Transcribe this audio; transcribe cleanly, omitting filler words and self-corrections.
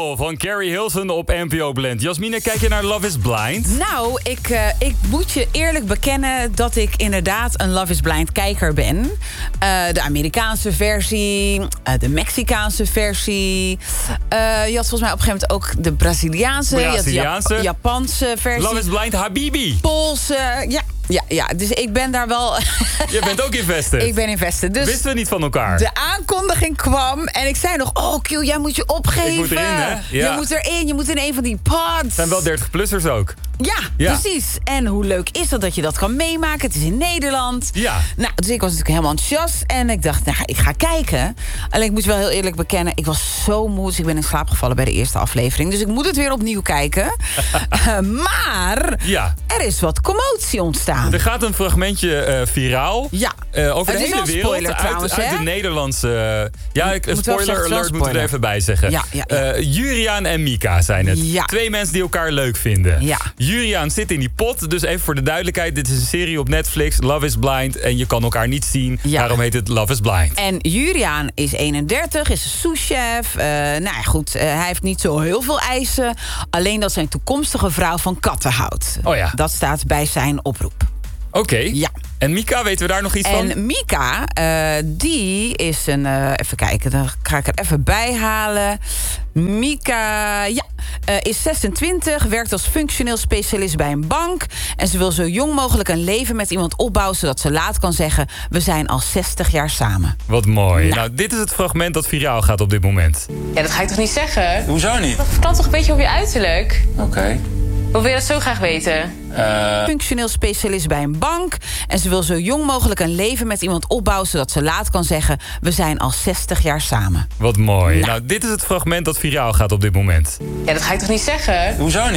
Girl van Carrie Hilson op NPO Blend. Jasmine, kijk je naar Love is Blind? Nou, ik moet je eerlijk bekennen dat ik inderdaad een Love is Blind kijker ben. De Amerikaanse versie, de Mexicaanse versie. Je had volgens mij op een gegeven moment ook de Braziliaanse. Je had de Japanse versie. Love is Blind Habibi. Poolse, ja, dus ik ben daar wel... Je bent ook invested. Ik ben invested. Dus wisten we niet van elkaar. De aankondiging kwam en ik zei nog... Oh, Kiel, jij moet je opgeven. Ik moet erin, hè? Ja. Je moet erin, je moet in een van die pods. Het zijn wel 30-plussers ook. Ja, precies. En hoe leuk is dat je dat kan meemaken? Het is in Nederland. Ja. Nou, dus ik was natuurlijk helemaal enthousiast. En ik dacht, ik ga kijken. Alleen ik moet wel heel eerlijk bekennen... ik was zo moe, dus ik ben in slaap gevallen bij de eerste aflevering. Dus ik moet het weer opnieuw kijken. Maar er is wat commotie ontstaan. Er gaat een fragmentje viraal. Ja. Over de hele wereld. Spoiler, trouwens, uit de Nederlandse... spoiler alert moeten we er even bij zeggen. Ja. Juriaan en Mika zijn het. Ja. 2 mensen die elkaar leuk vinden. Ja. Juriaan zit in die pot. Dus even voor de duidelijkheid. Dit is een serie op Netflix. Love is Blind. En je kan elkaar niet zien. Ja. Daarom heet het Love is Blind. En Juriaan is 31, is een souschef. Hij heeft niet zo heel veel eisen. Alleen dat zijn toekomstige vrouw van katten houdt. Oh ja. Dat staat bij zijn oproep. Oké. Ja. En Mika, weten we daar nog iets van? En Mika, die is een... even kijken, dan ga ik er even bij halen. Mika, is 26, werkt als functioneel specialist bij een bank. En ze wil zo jong mogelijk een leven met iemand opbouwen... zodat ze laat kan zeggen, we zijn al 60 jaar samen. Wat mooi. Nou, dit is het fragment dat viraal gaat op dit moment. Ja, dat ga ik toch niet zeggen? Hoezo niet? Dat verklapt toch een beetje op je uiterlijk? Oké. Hoe wil je dat zo graag weten? Functioneel specialist bij een bank. En ze wil zo jong mogelijk een leven met iemand opbouwen... zodat ze laat kan zeggen, we zijn al 60 jaar samen. Wat mooi. Nou, dit is het fragment dat viraal gaat op dit moment. Ja, dat ga ik toch niet zeggen? Hoezo niet?